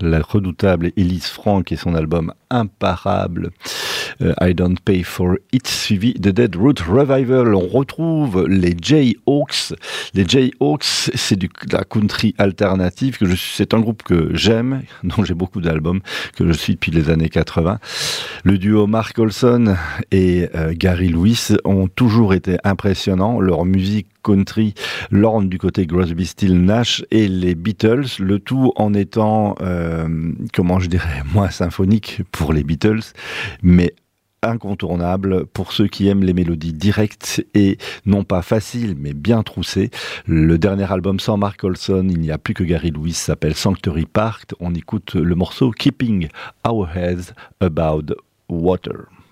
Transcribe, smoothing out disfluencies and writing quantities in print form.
la redoutable Elise Frank et son album imparable I Don't Pay For It, suivi de Dead Root Revival. On retrouve les Jayhawks. Les Jayhawks, c'est de la country alternative. C'est un groupe que j'aime, dont j'ai beaucoup d'albums, que je suis depuis les années 80. Le duo Mark Olson et Gary Lewis ont toujours été impressionnants. Leur musique country lorne du côté Crosby, Stills, Nash et les Beatles, le tout en étant, moins symphonique pour les Beatles, mais incontournable pour ceux qui aiment les mélodies directes et non pas faciles mais bien troussées. Le dernier album sans Mark Olson, il n'y a plus que Gary Lewis, s'appelle Sanctuary Park. On écoute le morceau Keeping Our Heads Above Water.